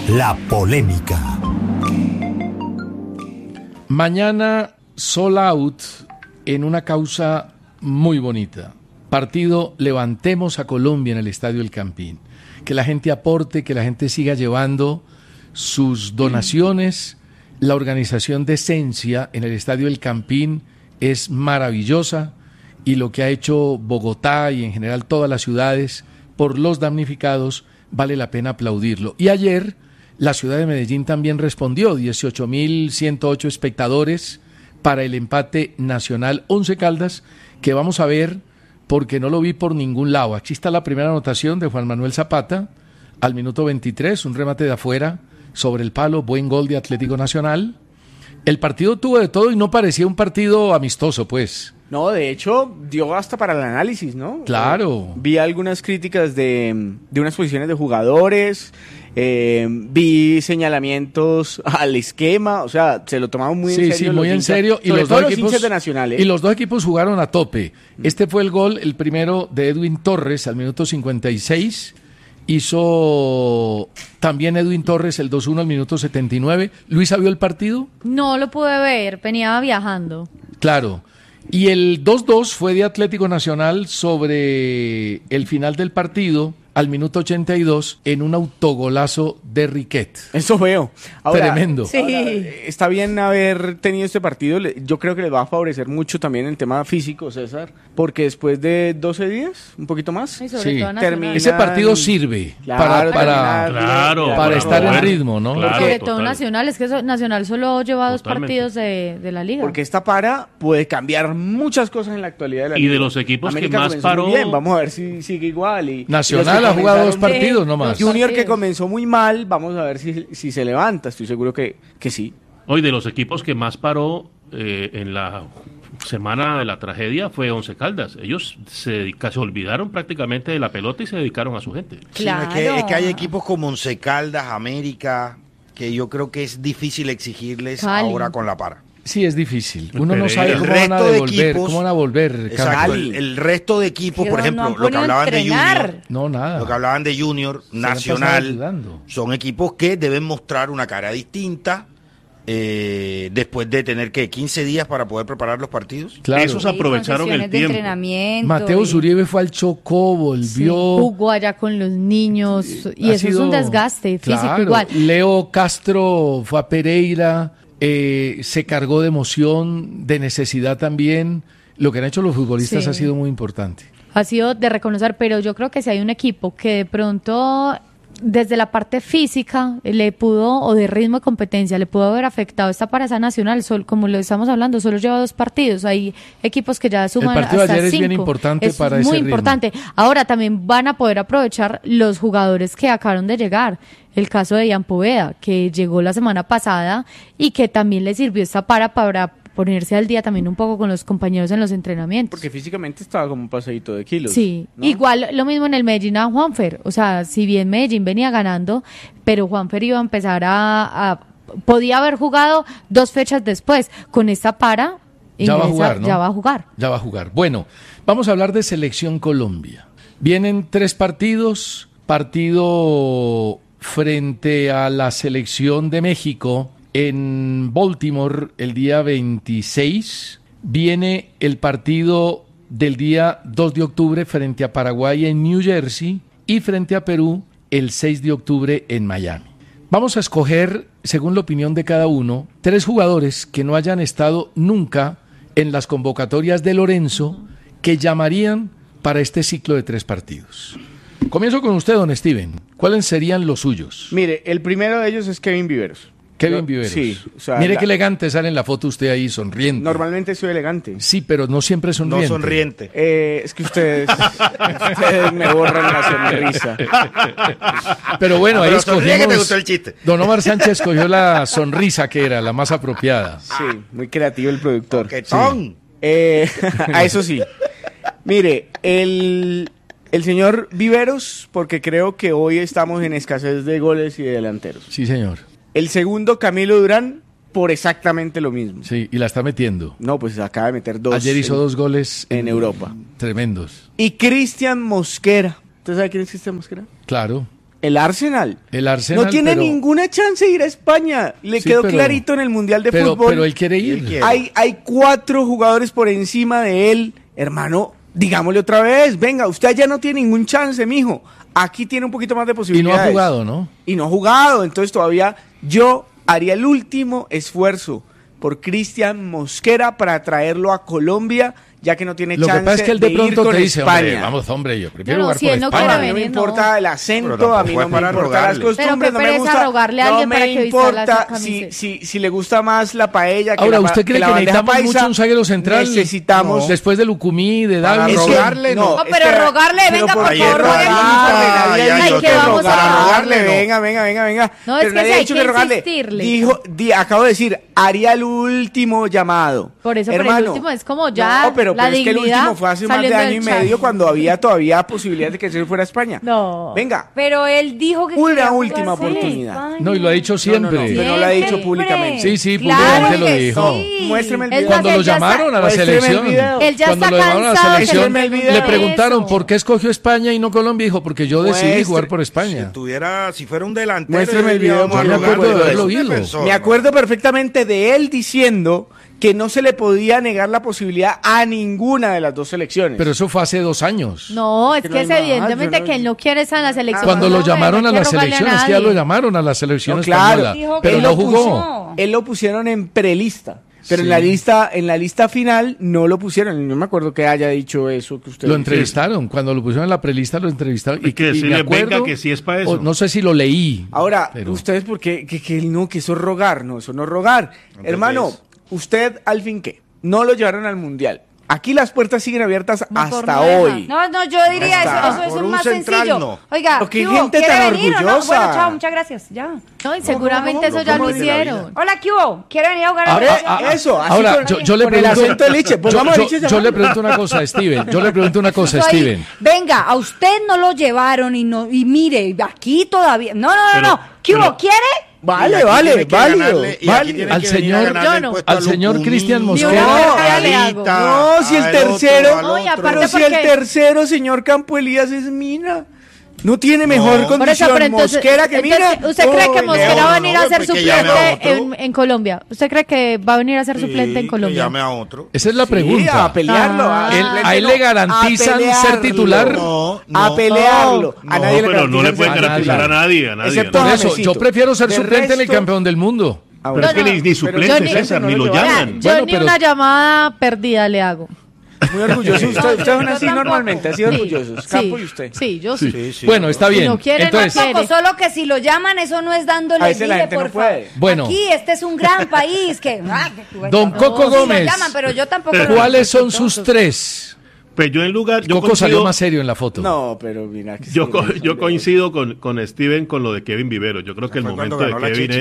La polémica. Mañana sold out en una causa muy bonita. Partido Levantemos a Colombia en el Estadio El Campín. Que la gente aporte, que la gente siga llevando sus donaciones. La organización de Esencia en el Estadio El Campín es maravillosa y lo que ha hecho Bogotá y en general todas las ciudades por los damnificados vale la pena aplaudirlo. Y ayer la ciudad de Medellín también respondió, 18.108 espectadores para el empate nacional Once Caldas, que vamos a ver porque no lo vi por ningún lado. Aquí está la primera anotación de Juan Manuel Zapata al minuto 23, un remate de afuera sobre el palo, buen gol de Atlético Nacional. El partido tuvo de todo y no parecía un partido amistoso, pues. No, de hecho, dio hasta para el análisis, ¿no? Claro. Vi algunas críticas de unas posiciones de jugadores, vi señalamientos al esquema, o sea, se lo tomaban muy en serio. Sí, muy en serio. Y los dos equipos de Nacional, y los dos equipos jugaron a tope. Este fue el gol, el primero de Edwin Torres al minuto 56. Hizo también Edwin Torres el 2-1 al minuto 79. ¿Luisa vio el partido? No lo pude ver, venía viajando. Claro. Y el 2-2 fue de Atlético Nacional sobre el final del partido, al minuto 82, en un autogolazo de Riquet. Eso veo. Ahora, tremendo. Sí. Ahora, está bien haber tenido este partido. Yo creo que les va a favorecer mucho también el tema físico, César, porque después de 12 días, un poquito más, Y sobre todo Nacional. Ese partido sirve Claro, para estar en ritmo, ¿no? Claro, Sobre todo total. Nacional, es que Nacional solo lleva Totalmente. 2 partidos de la liga. Porque esta para puede cambiar muchas cosas en la actualidad de la Y liga. de los equipos América que más comenzó paró- muy bien, vamos a ver si sigue igual. Y Nacional los ha que jugado 2 comenzaron- partidos Sí, nomás. los Junior que partidos. comenzó muy mal, vamos a ver si se levanta. Estoy seguro que sí. Hoy de los equipos que más paró en la semana de la tragedia fue Once Caldas. Ellos se olvidaron prácticamente de la pelota y se dedicaron a su gente. Sí, no, Claro. es que hay equipos como Once Caldas, América, que yo creo que es difícil exigirles Cali. ahora con la para. Sí, es difícil. Uno no Pereira. sabe El cómo van a resto de devolver, equipos- cómo van a volver. Exacto, Cali. el resto de equipos, Pero por no ejemplo, han lo que podido hablaban entrenar. de Junior, No, nada. lo que hablaban de Junior, Se le han pasado Nacional, ayudando. son equipos que deben mostrar una cara distinta después de tener que 15 días para poder preparar los partidos. Claro. Esos aprovecharon el de tiempo. entrenamiento. Mateo y- Zuribe fue al Chocó, volvió. Jugó allá con los niños. Y Ha eso es sido- un desgaste físico Claro. igual. Leo Castro fue a Pereira, se cargó de emoción, de necesidad también. Lo que han hecho los futbolistas Sí. ha sido muy importante. Ha sido de reconocer, pero yo creo que si hay un equipo que de pronto desde la parte física le pudo, o de ritmo de competencia, le pudo haber afectado esta paraza nacional, como lo estamos hablando, solo lleva 2 partidos, hay equipos que ya suman partido de hasta ayer es 5. bien importante Es para muy ese ritmo. importante. Ahora también van a poder aprovechar los jugadores que acabaron de llegar. El caso de Ian Poveda, que llegó la semana pasada y que también le sirvió esta para ponerse al día también un poco con los compañeros en los entrenamientos. Porque físicamente estaba como un paseíto de kilos. Sí, ¿no? igual lo mismo en el Medellín a Juanfer, o sea, si bien Medellín venía ganando, pero Juanfer iba a empezar podía haber jugado 2 fechas después, con esta para, Ya va a ingresa- jugar, ¿no? ya va a jugar. Ya va a jugar. Bueno, vamos a hablar de Selección Colombia. Vienen 3 partidos. Partido frente a la Selección de México en Baltimore el día 26. Viene el partido del día 2 de octubre frente a Paraguay en New Jersey y frente a Perú el 6 de octubre en Miami. Vamos a escoger, según la opinión de cada uno, 3 jugadores que no hayan estado nunca en las convocatorias de Lorenzo que llamarían para este ciclo de 3 partidos. Comienzo con usted, don Steven. ¿Cuáles serían los suyos? Mire, el primero de ellos es Kevin Viveros. Kevin Viveros. Sí, o sea, Mire qué elegante sale en la foto usted ahí, sonriente. Normalmente soy elegante. Sí, pero no siempre sonriente. No sonriente. Es que ustedes me borran la sonrisa. Pero bueno, ahí Pero sonríe que te escogimos... gustó el chiste. Don Omar Sánchez escogió la sonrisa que era la más apropiada. Sí, muy creativo el productor. Coquetón. A eso sí. Mire, el señor Viveros, porque creo que hoy estamos en escasez de goles y de delanteros. Sí, señor. El segundo, Camilo Durán, por exactamente lo mismo. Sí, y la está metiendo. No, pues acaba de meter 2. Ayer hizo 2 goles en Europa. tremendos. Y Cristian Mosquera. ¿Usted sabe quién es Cristian Mosquera? Claro. El Arsenal. No tiene ninguna chance de ir a España. Le quedó clarito en el Mundial de Fútbol. Pero él quiere ir. Hay 4 jugadores por encima de él. Hermano, digámosle otra vez, venga, usted ya no tiene ningún chance, mijo. Aquí tiene un poquito más de posibilidades. Y no ha jugado, ¿no? Y no ha jugado, entonces todavía yo haría el último esfuerzo por Cristian Mosquera para traerlo a Colombia, ya que no tiene chance de ir con España. Lo que pasa es que él de pronto te dice, hombre, yo prefiero jugar por España. A mí no me importa el acento, a mí no me importa las costumbres, no me gusta. Rogarle a alguien para que importa si le gusta más la paella que ahora, ¿usted cree que necesitamos mucho un zaguero central? Necesitamos. Después de Lucumí, de David. Rogarle, no. Pero rogarle, venga, por favor, para rogarle, venga. No, es que hay que insistirle. Acabo de decir, haría el último llamado. Por eso, pero el último es como ya. No, pero es que el último fue hace más de año y medio cuando había todavía posibilidad de que se fuera a España. No. Venga. Pero él dijo que una última oportunidad. No, y lo ha dicho siempre. Pero no lo ha dicho públicamente. Sí, públicamente lo dijo. Muéstreme el video. Cuando lo llamaron a la selección. Cuando lo llamaron a la selección, le preguntaron por qué escogió España y no Colombia. Dijo, porque yo decidí jugar por España. Si fuera un delantero. Muéstreme el video. Yo me acuerdo de haberlo oído. Me acuerdo perfectamente de él diciendo que no se le podía negar la posibilidad a ninguna de las dos selecciones. Pero eso fue hace 2 años. No, es que es evidentemente que él no quiere estar en la selección. Cuando lo llamaron a la selección, es que ya lo llamaron a la selección española, pero no jugó. Él lo pusieron en prelista. Pero en la lista final no lo pusieron. No me acuerdo que haya dicho eso que usted lo entrevistaron. Cuando lo pusieron en la prelista lo entrevistaron. Y que decirle, venga, que sí es para eso. No sé si lo leí. Ahora, ustedes porque que eso es rogar, no, eso no es rogar. Hermano, usted al fin ¿qué? No lo llevaron al Mundial. Aquí las puertas siguen abiertas hasta hoy. No, yo diría eso es más sencillo. No. Oiga, porque hay gente tan orgullosa. No? Bueno, chao, muchas gracias. Ya. No, y seguramente eso ya lo hicieron. Hola, ¿qué hubo? ¿Quiere venir a jugar a la eso? Ahora, yo le pregunto. Yo le pregunto una cosa, Steven. Venga, a usted no lo llevaron y mire, aquí todavía. No. ¿Qué hubo? ¿Quiere? Vale. Al señor Cristian Mosquera. No, si el tercero, señor Campo Elías, es Mina. No tiene mejor condición Mosquera que Mina. ¿Usted cree que Mosquera va a venir a ser suplente en Colombia? ¿Usted cree que va a venir a ser suplente en Colombia? Que llame a otro. Esa es la pregunta. A pelearlo. ¿A él le garantizan ser titular? A pelearlo. Pero no le pueden garantizar a nadie. Por eso, yo prefiero ser suplente en el campeón del mundo. Pero es que ni suplente, César, ni lo llaman. Yo ni una llamada perdida le hago. Muy orgulloso. Usted es así normalmente, así orgullosos. Campo y usted. Sí, yo sí. Bueno, está bien. Si no quiere, entonces, solo que si lo llaman, eso no es dándole dile, por favor. Bueno. Aquí, este es un gran país. Don Coco Gómez, pero yo tampoco ¿cuáles son sus 3? Pues yo en lugar... Coco salió más serio en la foto. No, pero mira... Yo coincido con Steven con lo de Kevin Vivero. Yo creo que el momento de Kevin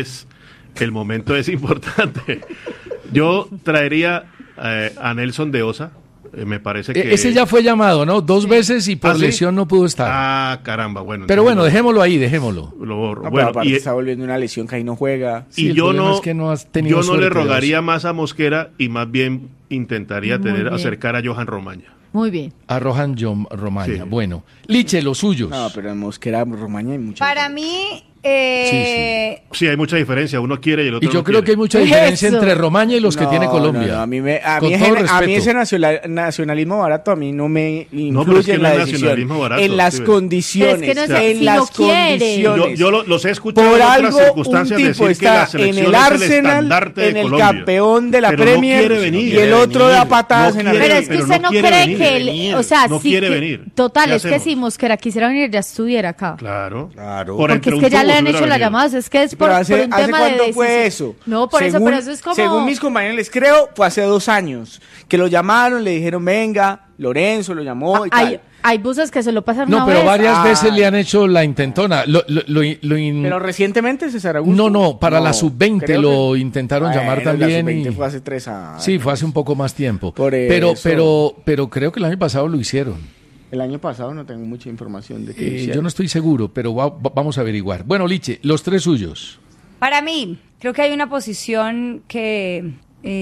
es importante. Yo traería a Nelson de Osa. Me parece que... Ese ya fue llamado, ¿no? 2 veces y por lesión no pudo estar. Caramba, bueno. Pero bueno, dejémoslo ahí, dejémoslo. Lo borro. No, bueno, aparte está volviendo una lesión que ahí no juega. Y yo no le rogaría más a Mosquera y más bien intentaría acercar a Johan Romaña. Muy bien. A Rohan Romaña. Sí. Bueno, Liche, los suyos. No, pero en Mosquera, Romaña hay mucha Para mí... Sí, hay mucha diferencia. Uno quiere y el otro no. Y yo creo que hay mucha diferencia entre Romaña y los que tiene Colombia. No, a mí ese nacionalismo barato a mí no me influye en la decisión. Barato, en las condiciones. Es que en las condiciones. Yo los he escuchado por en algo, otras circunstancias un tipo decir que la selección en el Arsenal, en el campeón de la Premier, y el otro da patadas en la Pero es que usted no cree que él, o sea, no quiere venir. Total, es que si Mosquera quisiera venir ya estuviera acá. Claro. Porque es que ya le han hecho las llamadas, es que es por un tema de ¿cuándo fue eso? No, por eso, pero eso es como... Según mis compañeros les creo, fue hace 2 años, que lo llamaron, le dijeron, venga, Lorenzo lo llamó y tal. Hay buses que se lo pasan una vez. No, pero varias veces le han hecho hecho la intentona. Pero recientemente César Augusto. No, para la sub-20 lo intentaron llamar también. La sub-20 fue hace 3 años. Sí, fue hace un poco más tiempo. Pero creo que el año pasado lo hicieron. El año pasado no tengo mucha información de que yo no estoy seguro, pero vamos a averiguar. Bueno, Liche, los 3 suyos. Para mí, creo que hay una posición que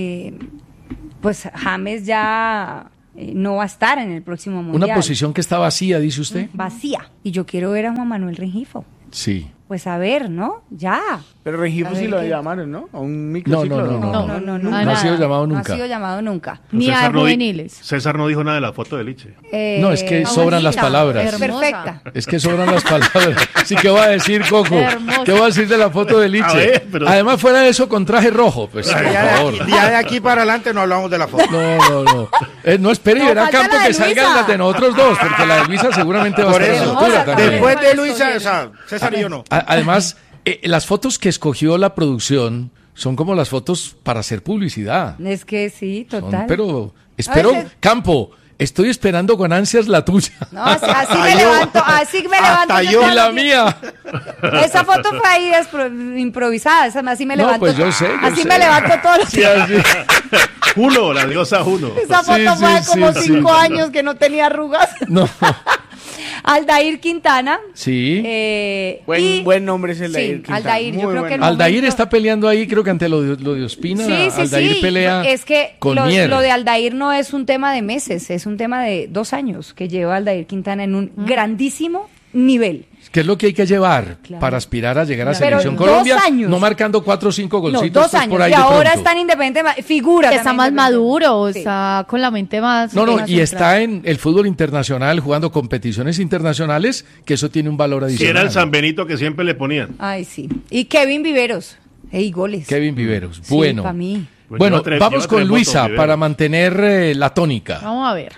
pues James ya no va a estar en el próximo Mundial. Una posición que está vacía, dice usted. Vacía. Y yo quiero ver a Juan Manuel Rengifo. Sí. Pues a ver, ¿no? Ya. Pero Rengifo sí lo llamaron, ¿no? A un microciclo. No ha sido llamado nunca. No ha sido llamado nunca. Ni a juveniles. César no dijo nada de la foto de Liche. No, es que sobran las palabras. Perfecta. Es que sobran las palabras. Sí, ¿qué va a decir, Coco? Hermosa. ¿Qué va a decir de la foto de Liche? Ver, pero... Además, fuera de eso, con traje rojo. Pues, por favor. Ya de aquí para adelante no hablamos de la foto. No. No espere y verá Campo que salgan las de nosotros dos, porque la de Luisa seguramente va a estar a la altura también. Después de Luisa, o sea, César y yo no. Además, las fotos que escogió la producción son como las fotos para hacer publicidad. Es que sí, total. Pero espero, Campo, estoy esperando con ansias la tuya. No, así me levanto. Hasta yo. Y la mía. Esa foto fue ahí improvisada, así me levanto. Pues yo sé. Así me levanto todos los días. Juno, la diosa Juno. Esa foto fue hace como 5 años que no tenía arrugas. No. Aldair Quintana. Sí. Buen nombre es Aldair Quintana. Aldair, yo creo que Aldair está peleando ahí, creo que ante lo de Ospina. Aldair pelea es que con lo Mier. de Aldair no es un tema de meses, es un tema de 2 años que lleva Aldair Quintana en un grandísimo nivel. ¿Qué es lo que hay que llevar para aspirar a llegar a Selección Colombia? 2 años. No marcando 4 o 5 golcitos. No, 2 años. Por ahí y ahora pronto. está en Independiente, figura. Que está más maduro, sí. está con la mente más... Y está en el fútbol internacional, jugando competiciones internacionales, que eso tiene un valor Si adicional. era el San Benito que siempre le ponían. Ay, sí. Y Kevin Viveros. Goles. Kevin Viveros. Sí, Bueno. para mí. Pues Bueno, lleva vamos lleva con 3 Luisa votos, para mantener la tónica. Vamos a ver.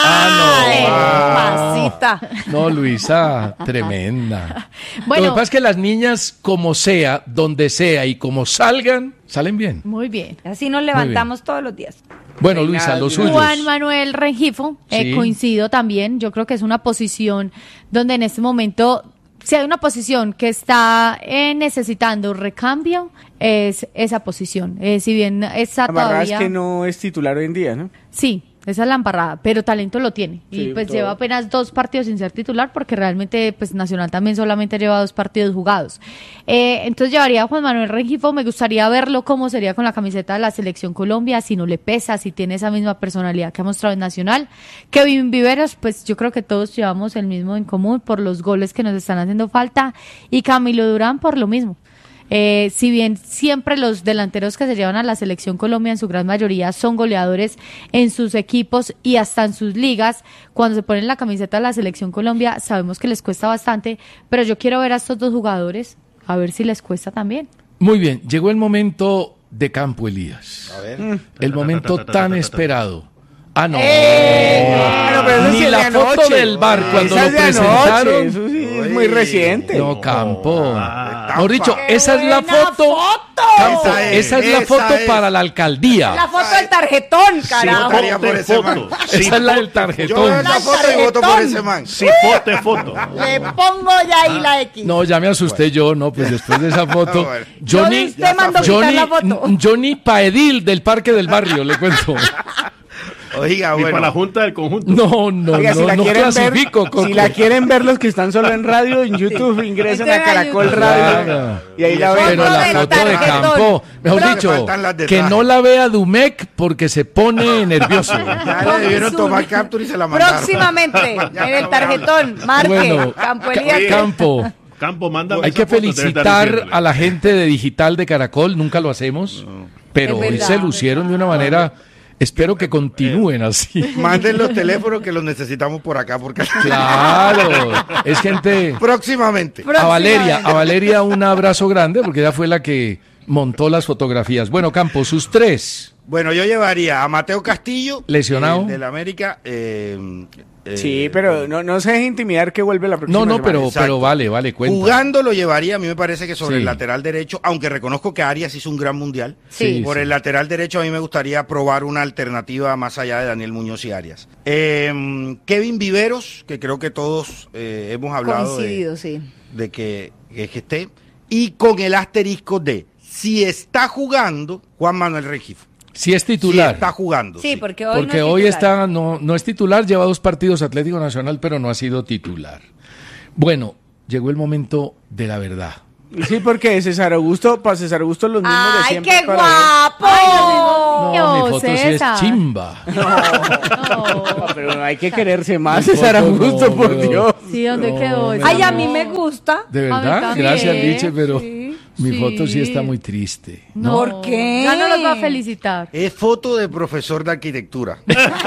Mamacita. No, Luisa, tremenda. Bueno. Lo que pasa es que las niñas, como sea, donde sea y como salgan, salen bien. Muy bien. Así nos levantamos todos los días. Bueno, Luisa, los suyos. Juan Manuel Rengifo, Sí. coincido también. Yo creo que es una posición donde en este momento, si hay una posición que está necesitando recambio, es esa posición. Si bien está La verdad todavía... es que no es titular hoy en día, ¿no? Sí, esa es la embarrada, pero talento lo tiene. Sí, Y pues todo. lleva apenas 2 partidos sin ser titular, porque realmente pues Nacional también solamente lleva 2 partidos jugados. Entonces llevaría a Juan Manuel Rengifo. Me gustaría verlo cómo sería con la camiseta de la Selección Colombia, si no le pesa, si tiene esa misma personalidad que ha mostrado en Nacional. Kevin Viveros, pues yo creo que todos llevamos el mismo en común por los goles que nos están haciendo falta, y Camilo Durán por lo mismo. Si bien siempre los delanteros que se llevan a la Selección Colombia en su gran mayoría son goleadores en sus equipos y hasta en sus ligas, cuando se ponen la camiseta de la Selección Colombia sabemos que les cuesta bastante, pero yo quiero ver a estos 2 jugadores a ver si les cuesta también. Muy bien, llegó el momento de Campo Elías. A ver. El momento tan esperado. Ah, no. Claro, pero eso sí Ni es la de foto anoche. del bar cuando Esa lo es de anoche, presentaron. eso sí es muy reciente. No, Campo. Ah, Mejor dicho, ¡Qué esa es la buena foto. foto! Campo, esa es la foto para la alcaldía. La foto del tarjetón, carajo. votaría por ese man. Esa es la del Yo veo tarjetón. esa foto y voto por ese man. Foto. Le pongo ya ahí la X. No, ya me asusté yo, no, pues después de esa foto. Bueno. Johnny, Usted mandó quitar la foto. Johnny Paedil del Parque del Barrio, le cuento. Oiga, Y para la bueno. junta del conjunto. No, Oiga, si la no quieren clasifico, ver, Coco. si la quieren ver los que están solo en radio, en YouTube, ingresen a Entren a Caracol YouTube. Radio Claro. y ahí la Foto ven. Pero la del foto de tarjetón. Campo, mejor Pero- dicho, Faltan las de que traje. no la vea Dumec porque se pone nervioso. Ya le debieron tomar captura y se la mandaron. Próximamente, en el tarjetón, marque, Bueno, Campo Elías. Campo, Campo, manda. hay que felicitar a la gente de Digital de Caracol, nunca lo hacemos, pero Es hoy verdad. se lucieron de una manera, espero que continúen así. Manden los teléfonos que los necesitamos por acá, porque Claro, es gente... próximamente. A Valeria un abrazo grande porque ella fue la que montó las fotografías. Bueno, Campo, sus 3. Bueno, yo llevaría a Mateo Castillo, Lesionado. del América. Sí, pero no se deje intimidar que vuelve la próxima No, semana. pero Exacto. vale, cuenta. Jugando lo llevaría, a mí me parece que sobre Sí. el lateral derecho, aunque reconozco que Arias hizo un gran mundial. Sí. Por el lateral derecho a mí me gustaría probar una alternativa más allá de Daniel Muñoz y Arias. Kevin Viveros, que creo que todos hemos hablado Coincidido, sí. de que esté. Y con el asterisco de, si está jugando, Juan Manuel Rengifo. Si es titular. Si está jugando. Sí, sí. porque hoy Porque no es hoy titular. no es titular, lleva 2 partidos Atlético Nacional, pero no ha sido titular. Bueno, llegó el momento de la verdad. Sí, porque César Augusto, para César Augusto los mismos de ¡Ay, siempre. qué para guapo! mi foto sí es César. chimba. No, pero hay que quererse más, Mi César foto Augusto, no, por pero- Dios. Sí, ¿dónde quedó? no, Ay, a No. mí me gusta. ¿De A mí verdad? también, Gracias, Liche, pero sí, mi sí. foto sí está muy triste. No. ¿Por qué? Ya no los va a felicitar. Es foto de profesor de arquitectura.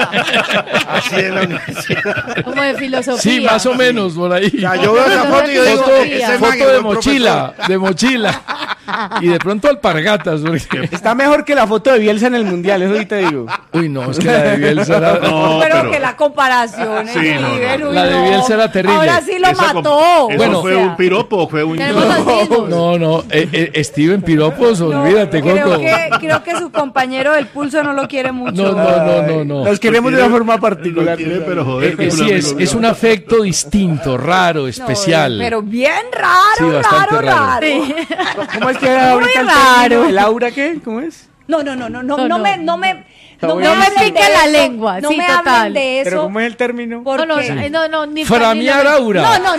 Así en la universidad. Como de filosofía. Sí, más o menos por ahí. O sea, yo veo esa foto y yo digo, Foto- ese man es Foto de buen mochila, de mochila. Y de pronto alpargatas. porque- Está mejor que la foto de Bielsa en el Mundial, eso sí te digo. Uy, no, es que la de Bielsa era... No, pero que la comparación Sí, no, no, Steven, no. uy, La de no. Bielsa era terrible. Ahora sí lo Esa mató. ¿Eso Bueno, fue O sea, un piropo o fue un... Tenemos los mismos. No, Steven Piropos, no, olvídate, Coco. creo que su compañero del pulso no lo quiere mucho. No. Los queremos de una forma Lo particular. quiere, pero joder. como Sí, un es amigo un mío. afecto distinto, raro, especial. Pero bien Sí, raro, bastante raro, raro. raro. ¿Cómo es que era ahorita el raro. término? ¿El aura qué? ¿Cómo es? No me buenísimo. pique la lengua, no sí, me total. hablen de eso. ¿Pero cómo es el término? porque- No, ni Framear aura. No.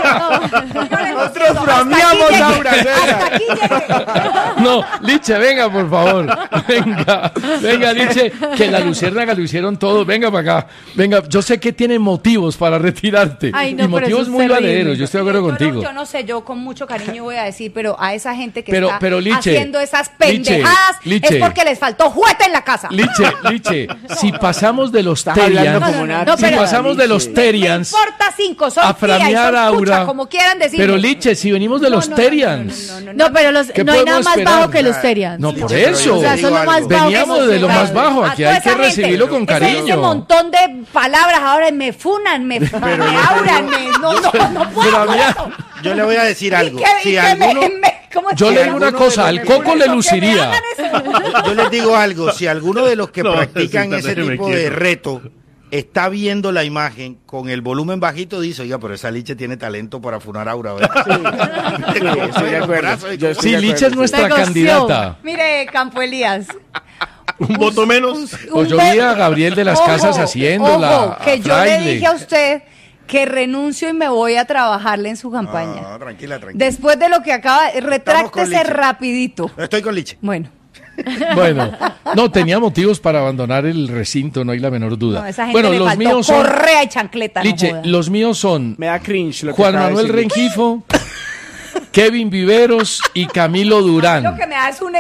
Nosotros frameamos aura, César. Hasta aquí llegué. No, Liche, venga, por favor. Venga, Liche, que la luciérnaga lo hicieron todos. Venga para acá. Venga, yo sé que tiene motivos para retirarte. Ay, no, y pero motivos eso es muy terrible. valeros. Yo estoy de acuerdo contigo. Yo no sé, yo con mucho cariño voy a decir, pero a esa gente que Pero, está Liche, haciendo esas pendejadas Liche. es porque les faltó juguete en la casa. Liche, si pasamos de los Estás hablando Terians, como una no, si pero- pasamos de los Me Terians importa 5, son a tía y framear son pucha, aura, como quieran decir. pero Liche, si venimos de los Terians, No, pero ¿Qué no hay nada podemos más esperar? bajo que los Terians. no por pero eso, yo O sea, te digo son lo más algo. bajo. veníamos de lo más bajo, aquí hay que recibirlo con Ese cariño. montón de palabras ahora me funan, me auran, no puedo. Framear. con eso. Yo le voy a decir algo. Y que Si alguno, ¿cómo es Yo que le digo una alguno cosa, de al los Coco que le que me luciría. hagan eso? yo les digo algo. Si alguno de los que No, practican sí, ese déjeme tipo de quieto. reto está viendo la imagen con el volumen bajito, dice, oiga, pero esa Liche tiene talento para funar aura. ¿verdad? Estoy de acuerdo. Yo estoy Sí, de Liche es acuerdo. nuestra Negoció. candidata. Mire, Campo Elías. Un voto menos. Pues yo vi a Gabriel de las Casas haciéndola. Ojo, que a yo le Fraile. dije a usted que renuncio y me voy a trabajarle en su campaña. No, tranquila. Después de lo que acaba, con retráctese Liche. rapidito. Estoy con Liche. Bueno, Bueno, no, tenía motivos para abandonar el recinto, no hay la menor duda. no, esa gente Bueno, le los faltó míos son, correa y chancleta, no Liche, joda. los míos son Me da cringe lo que Juan acaba de Manuel decir. Rengifo, Kevin Viveros y Camilo Lo Durán. que me da es un...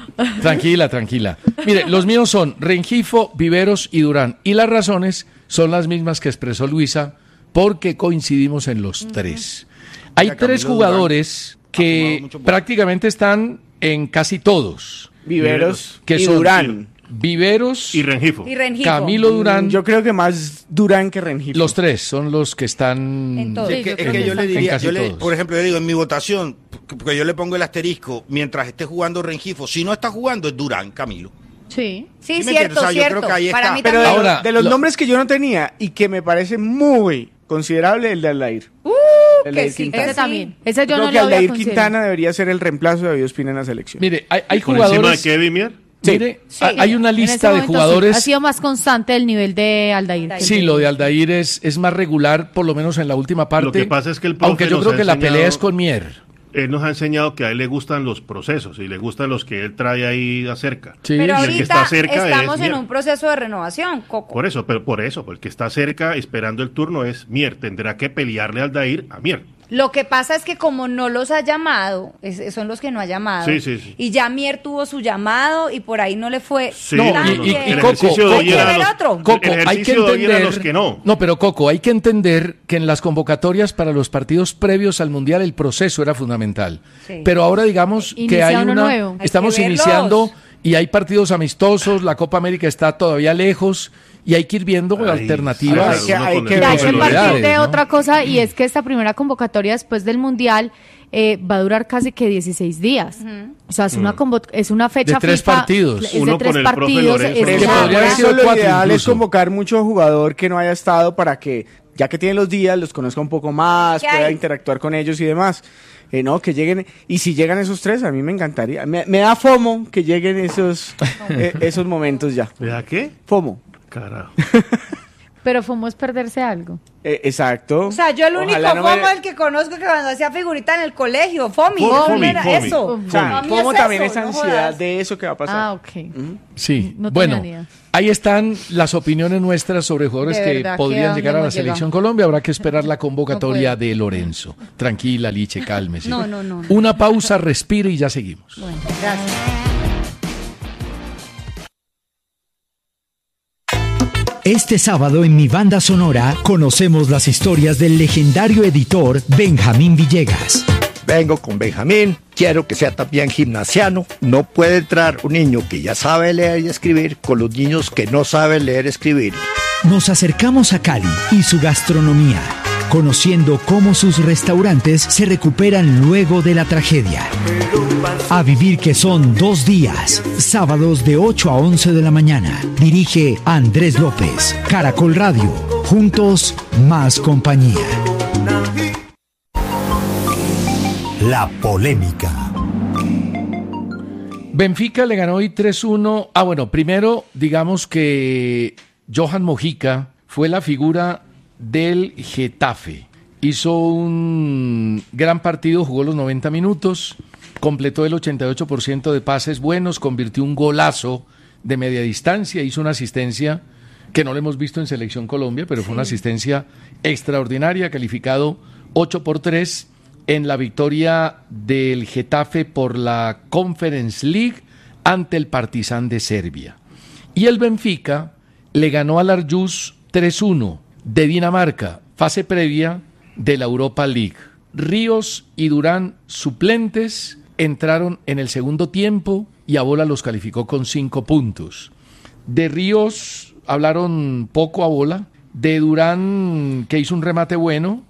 Tranquila. Mire, los míos son Rengifo, Viveros y Durán. Y las razones son las mismas que expresó Luisa, porque coincidimos en los tres. Hay Mira, tres Camilo jugadores Durán ha que fumado mucho porro. prácticamente están en casi todos. Viveros Que y son Durán. Viveros, Y Rengifo. Y Rengifo. Camilo Durán. Yo creo que más Durán que Rengifo. Los tres son los que están En todo. Sí, Es que, yo es creo que que yo le están diría, casi todos. por ejemplo, yo digo, en mi votación, porque yo le pongo el asterisco, mientras esté jugando Rengifo, si no está jugando es Durán, Camilo. Sí. Sí, ¿Sí me entiendes? cierto, O sea, yo cierto. creo que ahí Para está. mí Pero también. Ahora, de los lo- nombres que yo no tenía y que me parece muy considerable, el de Aldair. Que Aldair sí, Quintana. que Ese sí. también. Ese yo Creo no que lo había Aldair considerado. Quintana debería ser el reemplazo de David Ospina en la selección. Mire, hay Por encima de jugadores. Kevin Mier. Mire, Sí. hay una En ese lista de momento sí. jugadores. Ha sido más constante el nivel de Aldair. Sí, lo de Aldair es más regular, por lo menos en la última parte. Lo que pasa es que el profe aunque yo nos creo ha que la enseñado- pelea es con Mier. Él nos ha enseñado que a él le gustan los procesos y le gustan los que él trae ahí acerca. Sí. Pero Y el que ahorita está cerca estamos es en Mier. un proceso de renovación, Coco. Por eso, el que está cerca esperando el turno es Mier. Tendrá que pelearle al Dair a Mier. Lo que pasa es que como no los ha llamado, son los que no ha llamado. Sí. Y ya Mier tuvo su llamado y por ahí no le fue Sí, No, tan y bien. el Coco, ejercicio de hoy Coco, era ¿quiere los, otro? Coco, el hay que ejercicio de hoy era entender. los que no. No, pero Coco, hay que entender que en las convocatorias para los partidos previos al Mundial el proceso era fundamental. Sí. Pero ahora digamos que Inicia hay uno una. nuevo. Hay Estamos que verlos. iniciando y hay partidos amistosos, la Copa América está todavía lejos y hay que ir viendo Ay, alternativas. sí, uno hay con que el ver. Hay que profe partir Posibilidades, de ¿no? otra cosa y es que esta primera convocatoria después del Mundial va a durar casi que 16 días. O sea, es es una fecha De tres FIFA, partidos. Es Uno de tres con el profe partidos. Lorenzo. es Que Eso, una- podría haber por sido eso lo 4 ideal es incluso. convocar mucho jugador que no haya estado para que, ya que tiene los días, los conozca un poco más, ¿Qué pueda hay? interactuar con ellos y demás. No, que lleguen, y si llegan esos tres, a mí me encantaría. Me da FOMO que lleguen esos momentos ya. ¿Vea qué? FOMO. Carajo. Pero FOMO es perderse algo. Exacto. O sea, yo el único Ojalá no FOMO me- el que conozco que cuando hacía figurita en el colegio, FOMI. Fomi, Era Fomi. eso. O sea, A mí FOMO es también eso, es no ansiedad jodas. de eso que va a pasar. Ah, ok. Sí, No tenía bueno, ni idea. ahí están las opiniones nuestras sobre jugadores De que verdad, podrían ¿que llegar a dónde la hemos Selección llegado? Colombia. Habrá que esperar la convocatoria No puedo. de Lorenzo. Tranquila, Liche, cálmese. No. Una pausa, respire y ya seguimos. Bueno, gracias. Este sábado en Mi Banda Sonora conocemos las historias del legendario editor Benjamín Villegas. Vengo con Benjamín, quiero que sea también gimnasiano. No puede entrar un niño que ya sabe leer y escribir con los niños que no saben leer y escribir. Nos acercamos a Cali y su gastronomía, conociendo cómo sus restaurantes se recuperan luego de la tragedia. A vivir que son 2 días, sábados de 8 a 11 de la mañana. Dirige Andrés López, Caracol Radio. Juntos, más compañía. La polémica. Benfica le ganó hoy 3-1. Bueno, primero digamos que Johan Mojica fue la figura del Getafe. Hizo un gran partido, jugó los 90 minutos, completó el 88% de pases buenos, convirtió un golazo de media distancia, hizo una asistencia que no lo hemos visto en Selección Colombia, pero fue una asistencia extraordinaria, calificado 8-3 en la victoria del Getafe por la Conference League ante el Partizan de Serbia. Y el Benfica le ganó al Aarhus 3-1 de Dinamarca, fase previa de la Europa League. Ríos y Durán, suplentes, entraron en el segundo tiempo y Abola los calificó con 5 puntos. De Ríos hablaron poco Abola, de Durán, que hizo un remate bueno,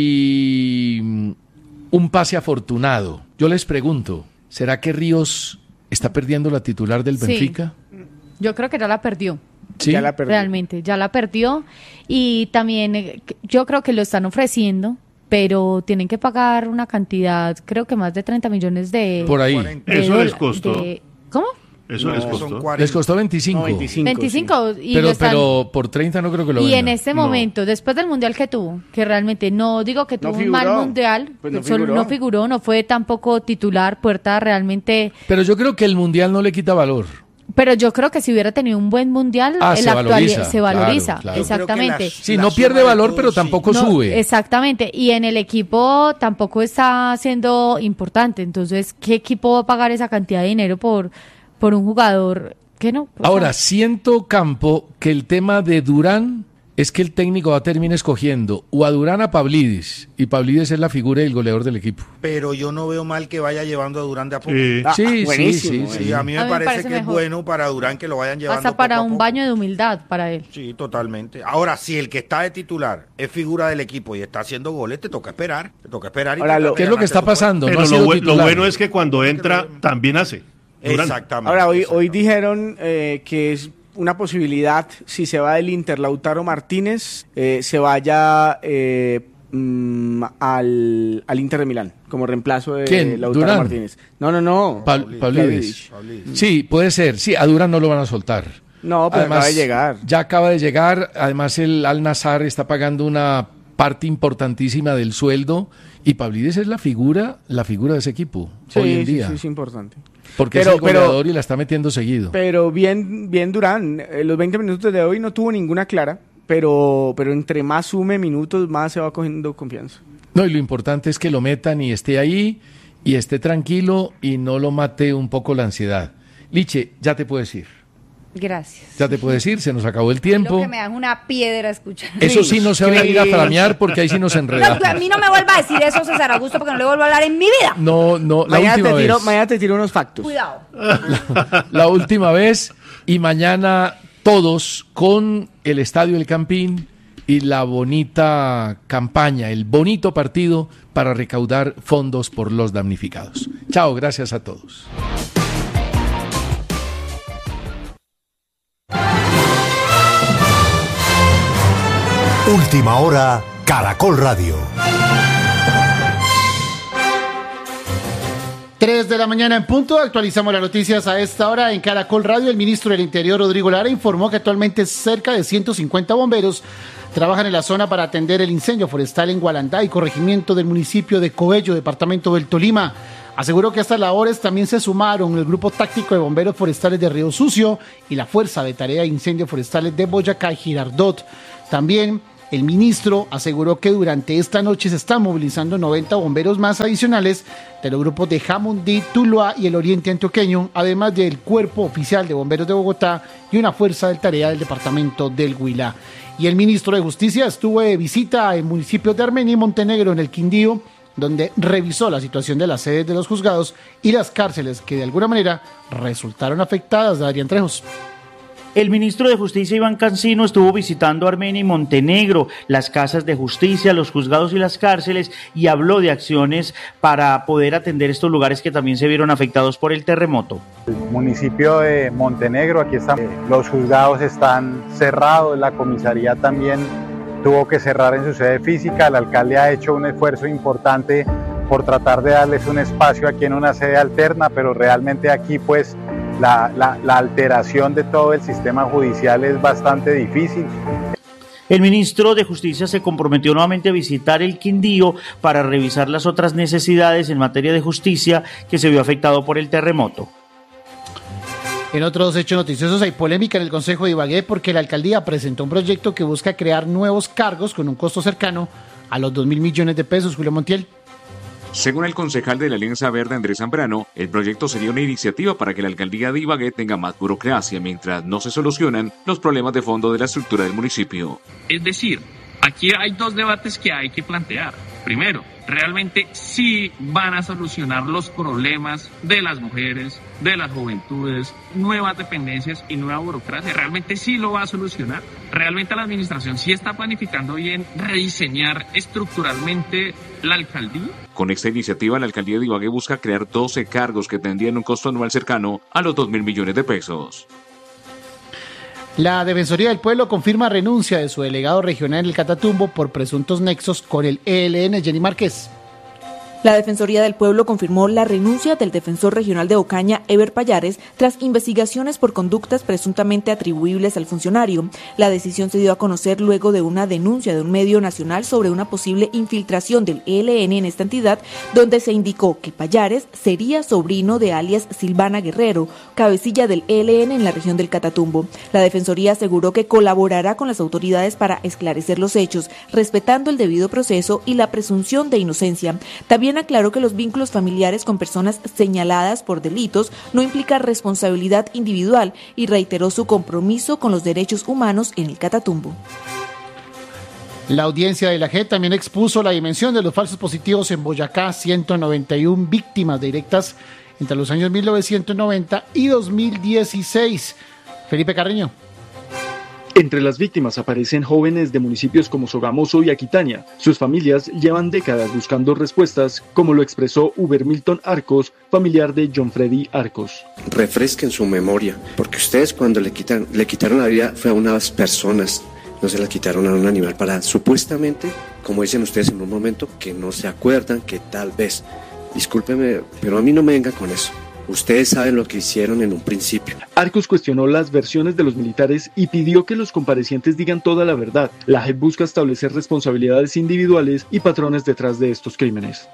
y un pase afortunado. Yo les pregunto, ¿será que Ríos está perdiendo la titular del Sí. Benfica? Yo creo que ya la perdió. ¿Sí? Ya la perdió. Realmente, ya la perdió. Y también yo creo que lo están ofreciendo, pero tienen que pagar una cantidad, creo que más de 30 millones de... Por ahí. de Eso les dola- costó. ¿Cómo? Eso No, les son costó. 40. Les costó 25. No, 25. 25. Y Pero, lo están- pero por 30 no creo que lo y vendan. en este No. momento, después del mundial que tuvo, que realmente no digo que No tuvo un mal figuró. mundial, Pues no solo figuró. no figuró, no fue tampoco titular, Puerta realmente, Pero yo creo que el Mundial no le quita valor. pero yo creo que si hubiera tenido un buen mundial, Ah, se valoriza, se valoriza, claro. exactamente. Sí, no pierde valor, pero tampoco No, sube. exactamente, y en el equipo tampoco está siendo importante, entonces, ¿qué equipo va a pagar esa cantidad de dinero por un jugador que no? O Ahora, sea, siento, Campo, que el tema de Durán es que el técnico va a terminar escogiendo o a Durán a Pavlidis, y Pavlidis es la figura del goleador del equipo. Pero yo no veo mal que vaya llevando a Durán de a poco. Sí. Ah, Sí, buenísimo, sí, Sí, sí. a mí me A mí me parece parece que es mejor. bueno para Durán que lo vayan llevando hasta para poco a un poco. baño de humildad para él. Sí, totalmente. Ahora, si el que está de titular es figura del equipo y está haciendo goles, te toca esperar. Te toca esperar. Y Ahora, tratar lo- de ¿Qué es lo que ganarte está tu puesto. pasando? Pero No ha sido lo titular. bueno es que cuando entra, también hace. Durán. Exactamente. Ahora, hoy exactamente. dijeron que es una posibilidad, si se va del Inter Lautaro Martínez, se vaya al Inter de Milán, como reemplazo de ¿Quién? Lautaro ¿Durán? Martínez. No. Pavlidis. Sí, puede ser. Sí, a Durán no lo van a soltar. No, pero acaba de llegar. Ya acaba de llegar. Además, el Al-Nassr está pagando una parte importantísima del sueldo. Y Pavlidis es la figura de ese equipo hoy en día. Sí, es importante. Porque Pero- es el goleador y la está metiendo seguido. Pero bien Durán, los 20 minutos de hoy no tuvo ninguna clara, pero entre más sume minutos, más se va cogiendo confianza. No, y lo importante es que lo metan y esté ahí y esté tranquilo y no lo mate un poco la ansiedad. Liche, ya te puedes ir. Gracias. Ya te puedes ir, se nos acabó el Lo tiempo. que me dan una piedra escuchar. Eso sí, no se va a ir a flamear porque ahí sí nos No, enredamos. a mí no me vuelva a decir eso, César Augusto, porque no le vuelvo a hablar en mi vida. No, la Mañana te tiro unos factos. Cuidado. la última vez y mañana todos con el Estadio El Campín y la bonita campaña, el bonito partido para recaudar fondos por los damnificados. Chao, gracias a todos. Última hora, Caracol Radio. 3 de la mañana en punto, actualizamos las noticias a esta hora en Caracol Radio. El ministro del Interior, Rodrigo Lara, informó que actualmente cerca de 150 bomberos trabajan en la zona para atender el incendio forestal en Gualandá y corregimiento del municipio de Coello, departamento del Tolima. Aseguró que a estas labores también se sumaron el Grupo Táctico de Bomberos Forestales de Río Sucio y la Fuerza de Tarea de Incendios Forestales de Boyacá y Girardot. También el ministro aseguró que durante esta noche se están movilizando 90 bomberos más adicionales de los grupos de Jamundí, Tuluá y el Oriente Antioqueño, además del Cuerpo Oficial de Bomberos de Bogotá y una fuerza de tarea del departamento del Huila. Y el ministro de Justicia estuvo de visita en municipios de Armenia y Montenegro, en el Quindío, donde revisó la situación de las sedes de los juzgados y las cárceles que de alguna manera resultaron afectadas. Adrián Trejos. El ministro de Justicia, Iván Cancino, estuvo visitando Armenia y Montenegro, las casas de justicia, los juzgados y las cárceles, y habló de acciones para poder atender estos lugares que también se vieron afectados por el terremoto. El municipio de Montenegro, aquí están, los juzgados están cerrados, la comisaría también tuvo que cerrar en su sede física. El alcalde ha hecho un esfuerzo importante por tratar de darles un espacio aquí en una sede alterna, pero realmente aquí pues la alteración de todo el sistema judicial es bastante difícil. El ministro de Justicia se comprometió nuevamente a visitar el Quindío para revisar las otras necesidades en materia de justicia que se vio afectado por el terremoto. En otros hechos noticiosos hay polémica en el Consejo de Ibagué porque la alcaldía presentó un proyecto que busca crear nuevos cargos con un costo cercano a los 2.000 millones de pesos. Julio Montiel. Según el concejal de la Alianza Verde, Andrés Zambrano, el proyecto sería una iniciativa para que la alcaldía de Ibagué tenga más burocracia mientras no se solucionan los problemas de fondo de la estructura del municipio. Es decir, aquí hay dos debates que hay que plantear. Primero, realmente sí van a solucionar los problemas de las mujeres, de las juventudes, nuevas dependencias y nueva burocracia. Realmente sí lo va a solucionar. Realmente la administración sí está planificando bien rediseñar estructuralmente la alcaldía. Con esta iniciativa, la alcaldía de Ibagué busca crear 12 cargos que tendrían un costo anual cercano a los 2.000 millones de pesos. La Defensoría del Pueblo confirma renuncia de su delegado regional en el Catatumbo por presuntos nexos con el ELN. Jenny Márquez. La Defensoría del Pueblo confirmó la renuncia del defensor regional de Ocaña, Eber Payares, tras investigaciones por conductas presuntamente atribuibles al funcionario. La decisión se dio a conocer luego de una denuncia de un medio nacional sobre una posible infiltración del ELN en esta entidad, donde se indicó que Payares sería sobrino de alias Silvana Guerrero, cabecilla del ELN en la región del Catatumbo. La Defensoría aseguró que colaborará con las autoridades para esclarecer los hechos, respetando el debido proceso y la presunción de inocencia. También aclaró que los vínculos familiares con personas señaladas por delitos no implican responsabilidad individual y reiteró su compromiso con los derechos humanos en el Catatumbo. La audiencia de la JEP también expuso la dimensión de los falsos positivos en Boyacá, 191 víctimas directas entre los años 1990 y 2016. Felipe Carreño. Entre las víctimas aparecen jóvenes de municipios como Sogamoso y Aquitania. Sus familias llevan décadas buscando respuestas, como lo expresó Uber Milton Arcos, familiar de John Freddy Arcos. Refresquen su memoria, porque ustedes cuando le quitaron la vida fue a unas personas, no se la quitaron a un animal para supuestamente, como dicen ustedes en un momento, que no se acuerdan, que tal vez. Discúlpeme, pero a mí no me venga con eso. Ustedes saben lo que hicieron en un principio. Arcos cuestionó las versiones de los militares y pidió que los comparecientes digan toda la verdad. La JEP busca establecer responsabilidades individuales y patrones detrás de estos crímenes.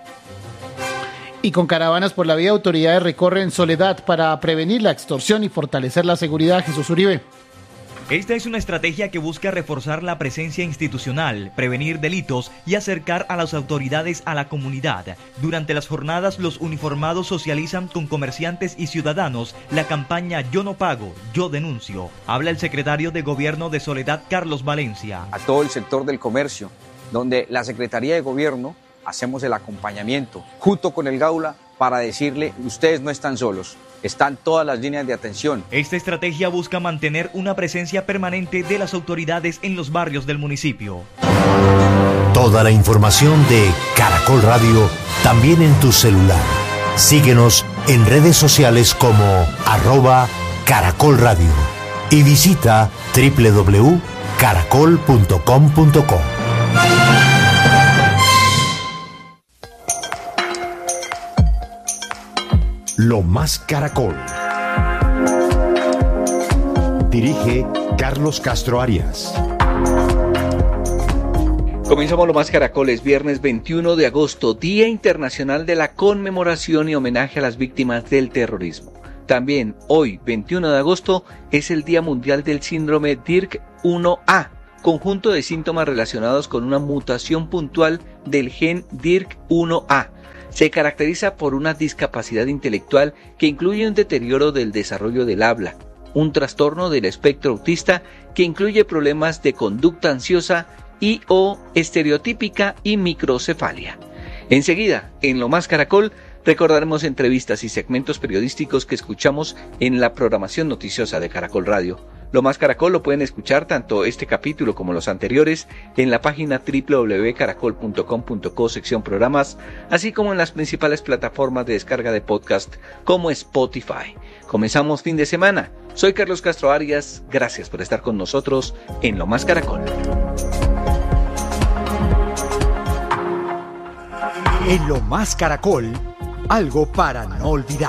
Y con caravanas por la vía, autoridades recorren Soledad para prevenir la extorsión y fortalecer la seguridad. Jesús Uribe. Esta es una estrategia que busca reforzar la presencia institucional, prevenir delitos y acercar a las autoridades a la comunidad. Durante las jornadas, los uniformados socializan con comerciantes y ciudadanos la campaña Yo no pago, yo denuncio. Habla el secretario de Gobierno de Soledad, Carlos Valencia. A todo el sector del comercio, donde la Secretaría de Gobierno hacemos el acompañamiento junto con el Gaula para decirle, ustedes no están solos. Están todas las líneas de atención. Esta estrategia busca mantener una presencia permanente de las autoridades en los barrios del municipio. Toda la información de Caracol Radio también en tu celular. Síguenos en redes sociales como @Caracol Radio y visita www.caracol.com.co. Lo Más Caracol. Dirige Carlos Castro Arias. Comenzamos Lo Más Caracol, es viernes 21 de agosto, Día Internacional de la Conmemoración y Homenaje a las Víctimas del Terrorismo. También hoy, 21 de agosto, es el Día Mundial del Síndrome DIRC1A, conjunto de síntomas relacionados con una mutación puntual del gen DIRC1A. Se caracteriza por una discapacidad intelectual que incluye un deterioro del desarrollo del habla, un trastorno del espectro autista que incluye problemas de conducta ansiosa y o estereotípica y microcefalia. Enseguida, en Lo Más Caracol, recordaremos entrevistas y segmentos periodísticos que escuchamos en la programación noticiosa de Caracol Radio. Lo Más Caracol lo pueden escuchar tanto este capítulo como los anteriores en la página www.caracol.com.co sección programas, así como en las principales plataformas de descarga de podcast como Spotify. Comenzamos fin de semana. Soy Carlos Castro Arias. Gracias por estar con nosotros en Lo Más Caracol. En Lo Más Caracol, algo para no olvidar.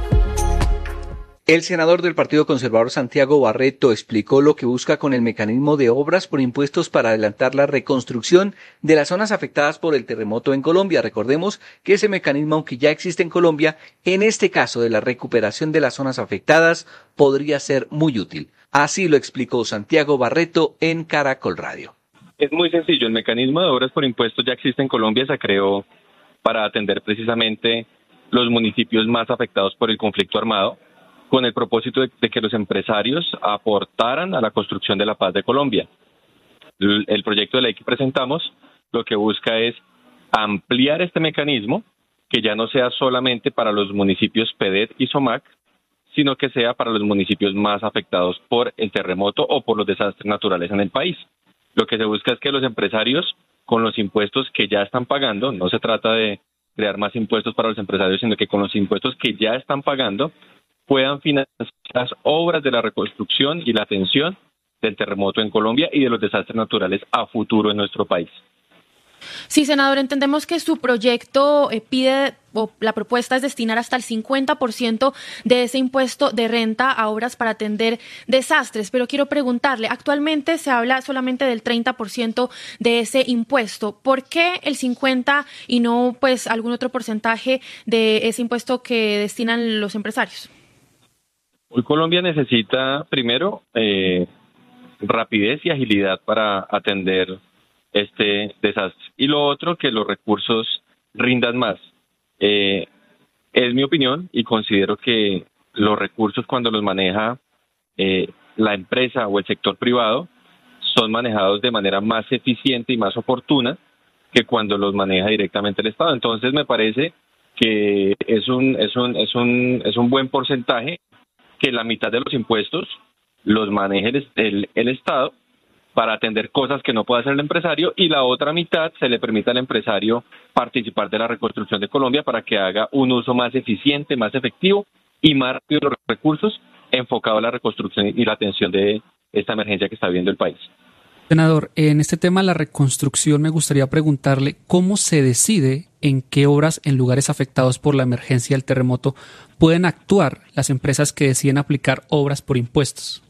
El senador del Partido Conservador Santiago Barreto explicó lo que busca con el mecanismo de obras por impuestos para adelantar la reconstrucción de las zonas afectadas por el terremoto en Colombia. Recordemos que ese mecanismo, aunque ya existe en Colombia, en este caso de la recuperación de las zonas afectadas, podría ser muy útil. Así lo explicó Santiago Barreto en Caracol Radio. Es muy sencillo, el mecanismo de obras por impuestos ya existe en Colombia, se creó para atender precisamente los municipios más afectados por el conflicto armado, con el propósito de que los empresarios aportaran a la construcción de la paz de Colombia. El proyecto de ley que presentamos lo que busca es ampliar este mecanismo, que ya no sea solamente para los municipios PEDET y SOMAC, sino que sea para los municipios más afectados por el terremoto o por los desastres naturales en el país. Lo que se busca es que los empresarios, con los impuestos que ya están pagando, no se trata de crear más impuestos para los empresarios, sino que con los impuestos que ya están pagando, puedan financiar las obras de la reconstrucción y la atención del terremoto en Colombia y de los desastres naturales a futuro en nuestro país. Sí, senador, entendemos que su proyecto pide, o la propuesta es destinar hasta el 50% de ese impuesto de renta a obras para atender desastres, pero quiero preguntarle, actualmente se habla solamente del 30% de ese impuesto. ¿Por qué el 50% y no pues algún otro porcentaje de ese impuesto que destinan los empresarios? Hoy Colombia necesita, primero, rapidez y agilidad para atender este desastre. Y lo otro, que los recursos rindan más. Es mi opinión y considero que los recursos cuando los maneja la empresa o el sector privado son manejados de manera más eficiente y más oportuna que cuando los maneja directamente el Estado. Entonces me parece que es un buen porcentaje que la mitad de los impuestos los maneje el Estado para atender cosas que no puede hacer el empresario y la otra mitad se le permite al empresario participar de la reconstrucción de Colombia para que haga un uso más eficiente, más efectivo y más rápido de los recursos enfocado a la reconstrucción y la atención de esta emergencia que está viviendo el país. Senador, en este tema de la reconstrucción me gustaría preguntarle cómo se decide en qué obras en lugares afectados por la emergencia del terremoto pueden actuar las empresas que deciden aplicar obras por impuestos.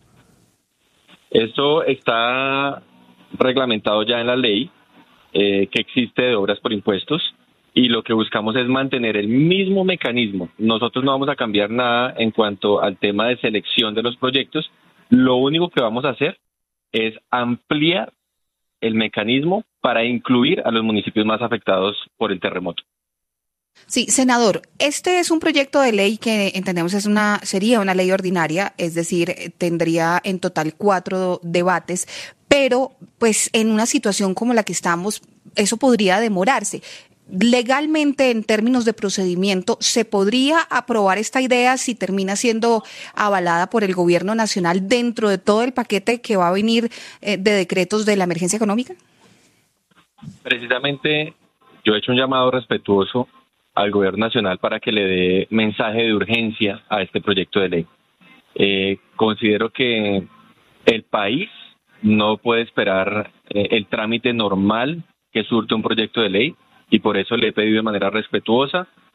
Esto está reglamentado ya en la ley que existe de obras por impuestos y lo que buscamos es mantener el mismo mecanismo. Nosotros no vamos a cambiar nada en cuanto al tema de selección de los proyectos. Lo único que vamos a hacer es ampliar el mecanismo para incluir a los municipios más afectados por el terremoto. Sí, senador, este es un proyecto de ley que entendemos sería una ley ordinaria, es decir, tendría en total 4 debates, pero pues en una situación como la que estamos, eso podría demorarse. Legalmente, en términos de procedimiento, ¿se podría aprobar esta idea si termina siendo avalada por el gobierno nacional dentro de todo el paquete que va a venir de decretos de la emergencia económica? Precisamente yo he hecho un llamado respetuoso al gobierno nacional para que le dé mensaje de urgencia a este proyecto de ley. Considero que el país no puede esperar el trámite normal que surte un proyecto de ley y por eso le he pedido de manera respetuosa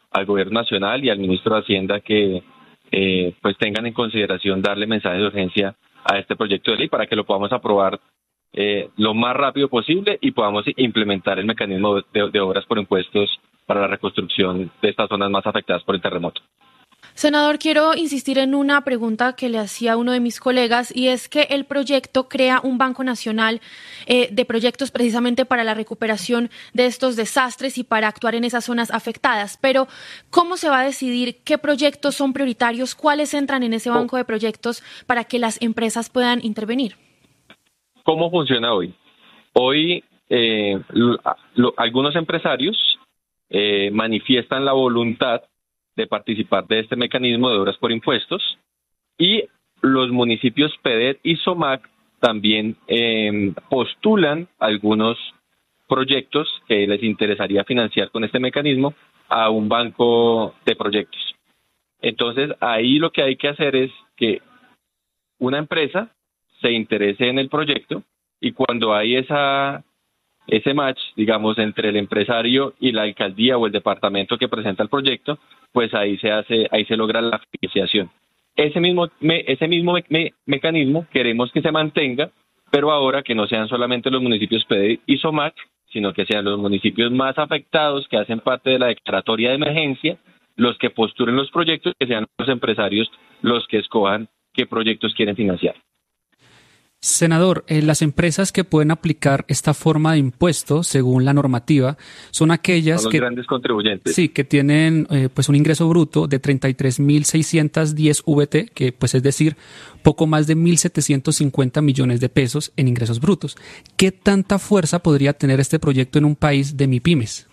al gobierno nacional y al ministro de Hacienda que pues tengan en consideración darle mensaje de urgencia a este proyecto de ley para que lo podamos aprobar lo más rápido posible y podamos implementar el mecanismo de obras por impuestos para la reconstrucción de estas zonas más afectadas por el terremoto. Senador, quiero insistir en una pregunta que le hacía uno de mis colegas, y es que el proyecto crea un Banco Nacional de proyectos precisamente para la recuperación de estos desastres y para actuar en esas zonas afectadas. Pero, ¿cómo se va a decidir qué proyectos son prioritarios? ¿Cuáles entran en ese banco de proyectos para que las empresas puedan intervenir? ¿Cómo funciona hoy? Hoy algunos empresarios manifiestan la voluntad de participar de este mecanismo de obras por impuestos y los municipios PEDET y SOMAC también postulan algunos proyectos que les interesaría financiar con este mecanismo a un banco de proyectos. Entonces, ahí lo que hay que hacer es que una empresa se interese en el proyecto y cuando hay ese match, digamos, entre el empresario y la alcaldía o el departamento que presenta el proyecto, pues ahí se logra la financiación. Ese mismo mecanismo queremos que se mantenga, pero ahora que no sean solamente los municipios PEDET y SOMAC, sino que sean los municipios más afectados que hacen parte de la declaratoria de emergencia, los que postulen los proyectos, que sean los empresarios los que escojan qué proyectos quieren financiar. Senador, las empresas que pueden aplicar esta forma de impuesto, según la normativa, son aquellas son los grandes contribuyentes. Sí, que tienen pues un ingreso bruto de 33.610 VT, que pues es decir, poco más de 1.750 millones de pesos en ingresos brutos. ¿Qué tanta fuerza podría tener este proyecto en un país de MIPYMES?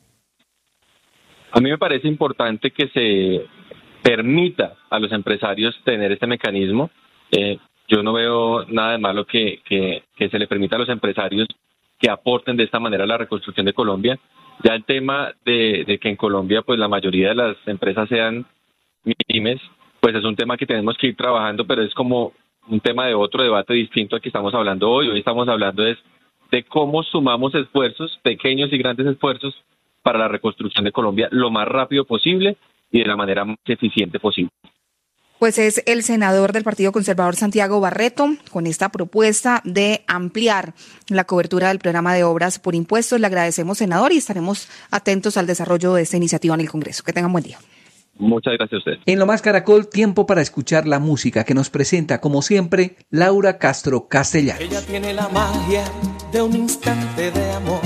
A mí me parece importante que se permita a los empresarios tener este mecanismo. Yo no veo nada de malo que se le permita a los empresarios que aporten de esta manera a la reconstrucción de Colombia. Ya el tema de que en Colombia pues la mayoría de las empresas sean MIPYMES, pues es un tema que tenemos que ir trabajando, pero es como un tema de otro debate distinto al que estamos hablando hoy. Hoy estamos hablando de cómo sumamos esfuerzos, pequeños y grandes esfuerzos, para la reconstrucción de Colombia lo más rápido posible y de la manera más eficiente posible. Pues es el senador del Partido Conservador Santiago Barreto con esta propuesta de ampliar la cobertura del programa de obras por impuestos. Le agradecemos, senador, y estaremos atentos al desarrollo de esta iniciativa en el Congreso. Que tengan buen día. Muchas gracias a usted. En Lo Más Caracol, tiempo para escuchar la música que nos presenta, como siempre, Laura Castro Castellanos. Ella tiene la magia de un instante de amor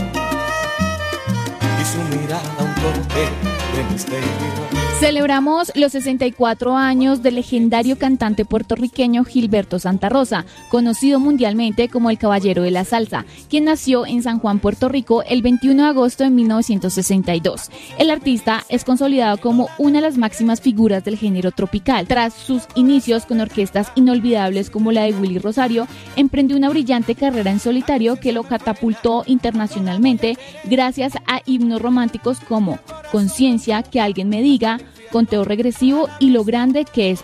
y su mirada un toque de misterio. Celebramos los 64 años del legendario cantante puertorriqueño Gilberto Santa Rosa, conocido mundialmente como el Caballero de la Salsa, quien nació en San Juan, Puerto Rico, el 21 de agosto de 1962. El artista es consolidado como una de las máximas figuras del género tropical. Tras sus inicios con orquestas inolvidables como la de Willy Rosario, emprendió una brillante carrera en solitario que lo catapultó internacionalmente gracias a himnos románticos como Conciencia, Que alguien me diga, Conteo regresivo y Lo grande que es